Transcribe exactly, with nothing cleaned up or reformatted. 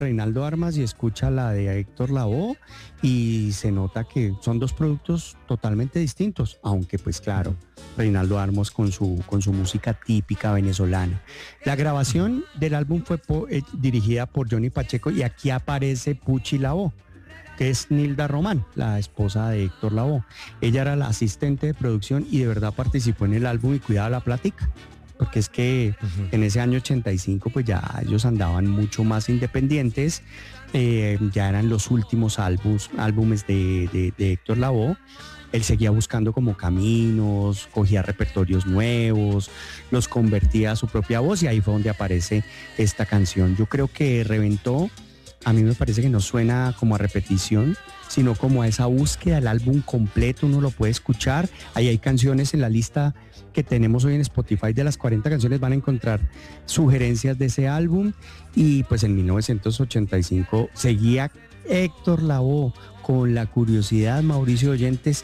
Reinaldo Armas y escucha la de Héctor Lavoe y se nota que son dos productos totalmente distintos, aunque pues claro, Reinaldo Armas con su, con su música típica venezolana. La grabación del álbum fue po, eh, dirigida por Johnny Pacheco y aquí aparece Puchi Lavoe, que es Nilda Román, la esposa de Héctor Lavoe. Ella era la asistente de producción y de verdad participó en el álbum y cuidaba la plática. Porque es que uh-huh. en ese año ochenta y cinco pues ya ellos andaban mucho más independientes, eh, ya eran los últimos álbumes, álbumes de, de, de Héctor Lavoe. Él seguía buscando como caminos, cogía repertorios nuevos, los convertía a su propia voz y ahí fue donde aparece esta canción. Yo creo que reventó, a mí me parece que no suena como a repetición, sino como a esa búsqueda del álbum completo, uno lo puede escuchar. Ahí hay canciones en la lista que tenemos hoy en Spotify de las cuarenta canciones, van a encontrar sugerencias de ese álbum. Y pues en mil novecientos ochenta y cinco seguía Héctor Lavoe con la curiosidad, Mauricio Oyentes,